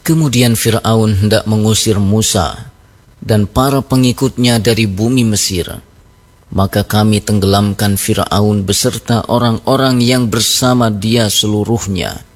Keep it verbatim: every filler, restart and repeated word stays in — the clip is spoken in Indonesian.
Kemudian Fir'aun hendak mengusir Musa dan para pengikutnya dari bumi Mesir. Maka kami tenggelamkan Fir'aun beserta orang-orang yang bersama dia seluruhnya